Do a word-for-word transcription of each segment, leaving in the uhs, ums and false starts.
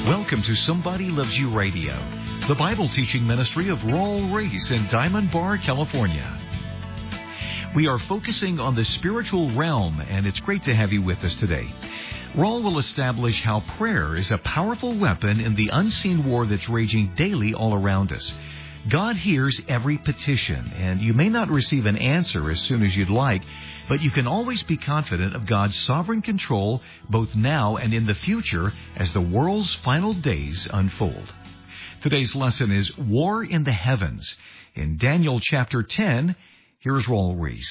Welcome to Somebody Loves You Radio, the Bible teaching ministry of Raul Ries in Diamond Bar, California. We are focusing on the spiritual realm, and it's great to have you with us today. Raul will establish how prayer is a powerful weapon in the unseen war that's raging daily all around us. God hears every petition, and you may not receive an answer as soon as you'd like, but you can always be confident of God's sovereign control both now and in the future as the world's final days unfold. Today's lesson is War in the Heavens. In Daniel chapter ten, here's Raul Ries.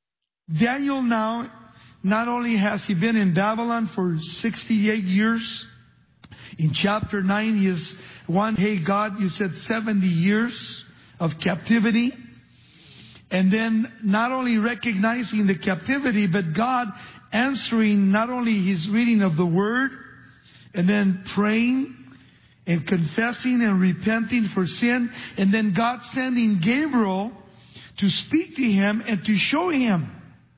Daniel now, not only has he been in Babylon for sixty-eight years, in chapter nine he is one, hey God, you said seventy years of captivity. And then not only recognizing the captivity, but God answering not only his reading of the Word, and then praying and confessing and repenting for sin, and then God sending Gabriel to speak to him and to show him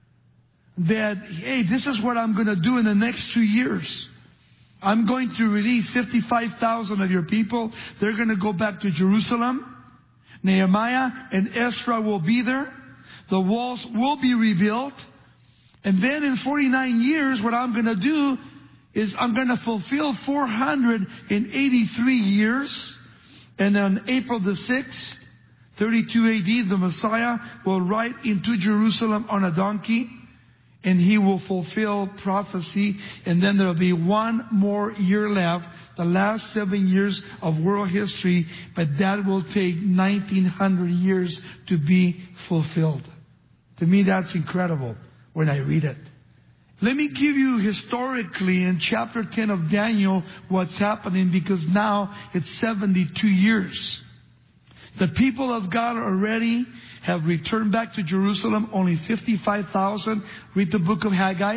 that, hey, this is what I'm going to do in the next two years. I'm going to release fifty-five thousand of your people. They're going to go back to Jerusalem. Nehemiah and Ezra will be there. The walls will be rebuilt. And then in forty-nine years, what I'm going to do is I'm going to fulfill four hundred eighty-three years. And on April the sixth, thirty-two A D, the Messiah will ride into Jerusalem on a donkey. And he will fulfill prophecy. And then there will be one more year left. The last seven years of world history. But that will take nineteen hundred years to be fulfilled. To me, that's incredible when I read it. Let me give you historically in chapter ten of Daniel what's happening. Because now it's seventy-two years. The people of God already have returned back to Jerusalem, only fifty-five thousand. Read the book of Haggai.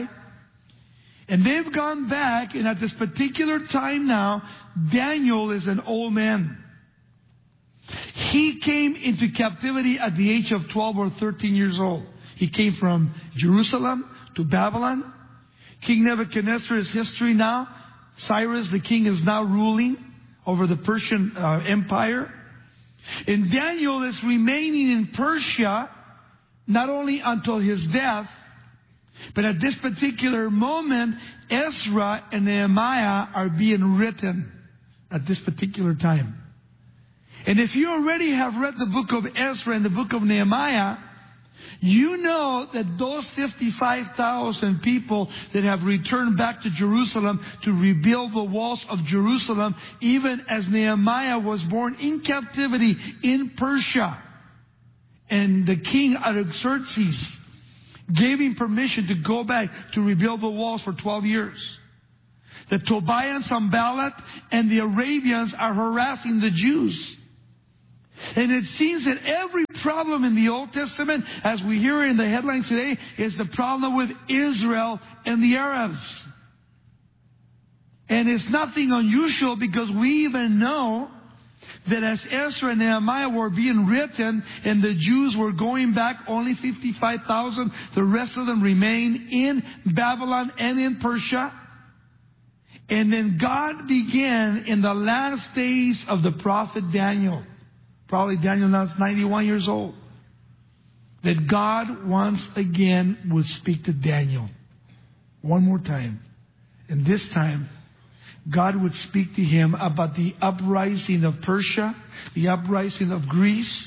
And they've gone back, and at this particular time now, Daniel is an old man. He came into captivity at the age of twelve or thirteen years old. He came from Jerusalem to Babylon. King Nebuchadnezzar is history now. Cyrus, the king, is now ruling over the Persian uh, Empire. And Daniel is remaining in Persia, not only until his death, but at this particular moment, Ezra and Nehemiah are being written at this particular time. And if you already have read the book of Ezra and the book of Nehemiah, you know that those fifty-five thousand people that have returned back to Jerusalem to rebuild the walls of Jerusalem, even as Nehemiah was born in captivity in Persia. And the king Artaxerxes gave him permission to go back to rebuild the walls for twelve years. The Tobiah and Sanballat and the Arabians are harassing the Jews. And it seems that every problem in the Old Testament, as we hear in the headlines today, is the problem with Israel and the Arabs. And it's nothing unusual because we even know that as Ezra and Nehemiah were being written and the Jews were going back, only fifty-five thousand, the rest of them remained in Babylon and in Persia. And then God began in the last days of the prophet Daniel. Probably Daniel now is ninety-one years old. That God once again would speak to Daniel. One more time. And this time, God would speak to him about the uprising of Persia, the uprising of Greece,